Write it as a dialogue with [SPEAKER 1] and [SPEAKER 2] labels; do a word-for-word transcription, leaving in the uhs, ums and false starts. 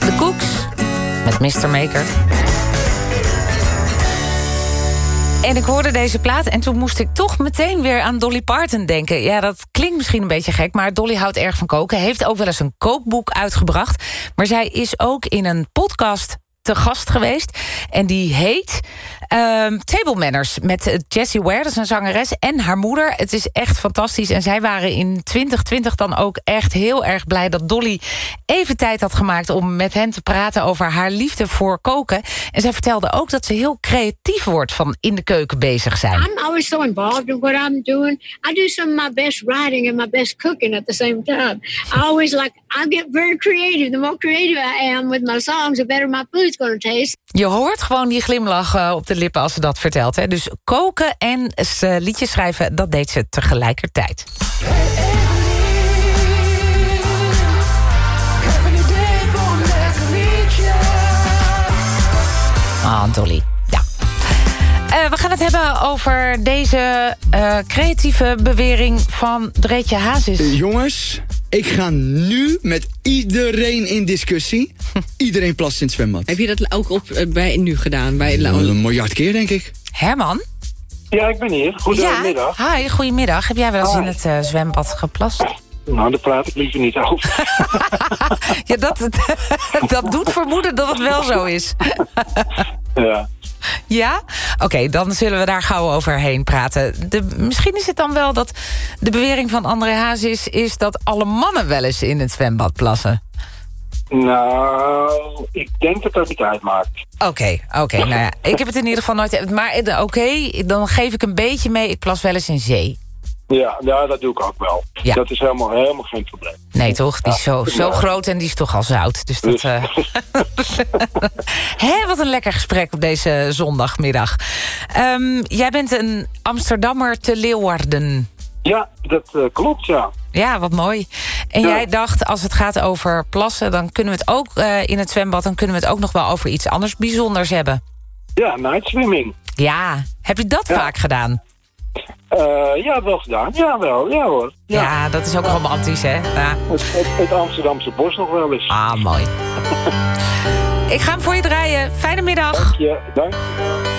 [SPEAKER 1] The Cooks met mister Maker. En ik hoorde deze plaat en toen moest ik toch meteen weer aan Dolly Parton denken. Ja, dat klinkt misschien een beetje gek, maar Dolly houdt erg van koken. Heeft ook wel eens een kookboek uitgebracht. Maar zij is ook in een podcast te gast geweest. En die heet um, Table Manners met Jessie Ware, dat is een zangeres, en haar moeder. Het is echt fantastisch. En zij waren in twintig twintig dan ook echt heel erg blij dat Dolly even tijd had gemaakt om met hen te praten over haar liefde voor koken. En zij vertelde ook dat ze heel creatief wordt van in de keuken bezig zijn.
[SPEAKER 2] I'm always so involved in what I'm doing. I do some of my best writing and my best cooking at the same time. I always like, I get very creative. The more creative I am with my songs, the better my food's going to taste.
[SPEAKER 1] Je hoort gewoon die glimlach uh, op de lippen als ze dat vertelt. Hè? Dus koken en uh, liedjes schrijven, dat deed ze tegelijkertijd. Ah, Dolly. Ja. Uh, we gaan het hebben over deze uh, creatieve bewering van Dreetje Hazes.
[SPEAKER 3] Uh, jongens, ik ga nu met iedereen in discussie. Iedereen plast in het zwembad.
[SPEAKER 4] Heb je dat ook op, uh, bij nu gedaan? Bij
[SPEAKER 3] uh, een miljard keer, denk ik.
[SPEAKER 1] Herman?
[SPEAKER 5] Ja, ik ben hier. Goedemiddag.
[SPEAKER 1] Ja, hi, goedemiddag. Heb jij wel eens hi. in het uh, zwembad geplast?
[SPEAKER 5] Nou, daar praat ik liever niet over.
[SPEAKER 1] Ja, dat, dat doet vermoeden dat het wel zo is.
[SPEAKER 5] Ja.
[SPEAKER 1] Ja? Oké, okay, dan zullen we daar gauw overheen praten. De, misschien is het dan wel dat de bewering van André Hazes is dat alle mannen wel eens in het zwembad plassen.
[SPEAKER 5] Nou, ik denk dat dat niet uitmaakt.
[SPEAKER 1] Oké, okay, oké. Okay, nou ja, ik heb het in ieder geval nooit... Maar oké, okay, dan geef ik een beetje mee. Ik plas wel eens in zee.
[SPEAKER 5] Ja, ja, dat doe ik ook wel. Ja. Dat is helemaal, helemaal geen probleem.
[SPEAKER 1] Nee, toch? Die is zo, zo ja. groot en die is toch al zout. Dus dat... Uh... Hé, wat een lekker gesprek op deze zondagmiddag. Um, jij bent een Amsterdammer te Leeuwarden.
[SPEAKER 5] Ja, dat uh, klopt, ja.
[SPEAKER 1] Ja, wat mooi. En ja. jij dacht, als het gaat over plassen, dan kunnen we het ook uh, in het zwembad, dan kunnen we het ook nog wel over iets anders bijzonders hebben.
[SPEAKER 5] Ja, night swimming.
[SPEAKER 1] Ja, heb je dat ja. vaak gedaan?
[SPEAKER 5] Uh, ja, wel gedaan. Ja, wel. Ja hoor.
[SPEAKER 1] Ja, ja dat is ook ja. romantisch, hè? Ja.
[SPEAKER 5] Het, het, het Amsterdamse bos nog wel eens.
[SPEAKER 1] Ah, mooi. Ik ga hem voor je draaien. Fijne middag.
[SPEAKER 5] Dank je. Dank.